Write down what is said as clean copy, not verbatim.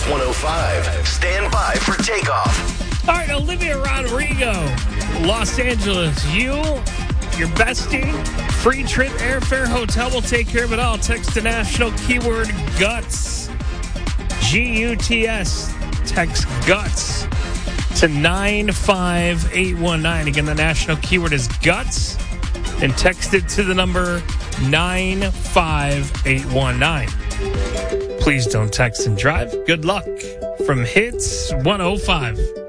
105. Stand by for takeoff. All right, Olivia Rodrigo, Los Angeles. Your bestie, free trip, airfare, hotel will take care of it all. Text the national keyword GUTS. GUTS. Text GUTS to 95819. Again, the national keyword is GUTS. And text it to the number 95819. Please don't text and drive. Good luck from Hits 105.